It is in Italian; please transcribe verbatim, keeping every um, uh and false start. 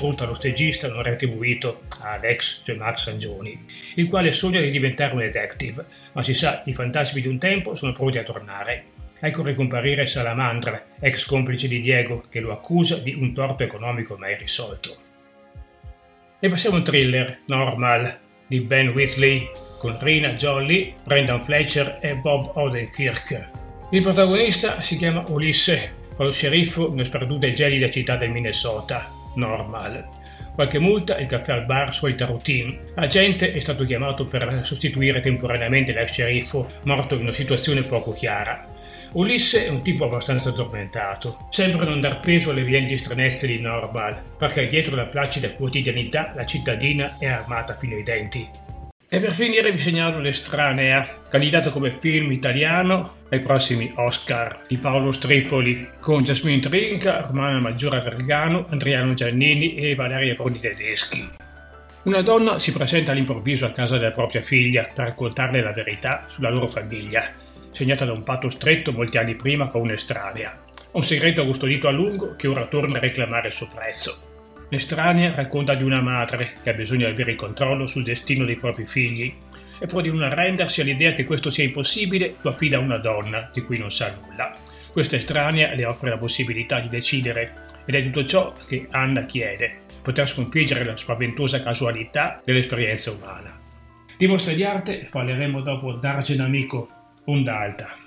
sfrutta lo stagista non retribuito Alex, cioè Max Sangioni, il quale sogna di diventare un detective, ma si sa, i fantasmi di un tempo sono pronti a tornare. Ecco ricomparire Salamandra, ex complice di Diego, che lo accusa di un torto economico mai risolto. E passiamo al thriller Normal di Ben Wheatley, con Rina Jolly, Brendan Fletcher e Bob Odenkirk. Il protagonista si chiama Ulisse, lo sceriffo in una sperduta e gelida città del Minnesota, Normal. Qualche multa e il caffè al bar, solita routine. L'agente è stato chiamato per sostituire temporaneamente l'ex sceriffo, morto in una situazione poco chiara. Ulisse è un tipo abbastanza addormentato, sembra non dar peso alle evidenti stranezze di Normal, perché dietro la placida quotidianità la cittadina è armata fino ai denti. E per finire vi segnalo L'Estranea, candidato come film italiano ai prossimi Oscar, di Paolo Stripoli, con Jasmine Trinca, Romana Maggiora Vergano, Adriano Giannini e Valeria Bruni Tedeschi. Una donna si presenta all'improvviso a casa della propria figlia per raccontarle la verità sulla loro famiglia, segnata da un patto stretto molti anni prima con un'estranea. Un segreto custodito a lungo che ora torna a reclamare il suo prezzo. L'estranea racconta di una madre che ha bisogno di avere il controllo sul destino dei propri figli e pur di non arrendersi all'idea che questo sia impossibile, lo affida a una donna di cui non sa nulla. Questa estranea le offre la possibilità di decidere ed è tutto ciò che Anna chiede, poter sconfiggere la spaventosa casualità dell'esperienza umana. Di mostre di arte parleremo dopo D'Argent Amico, Onda Alta.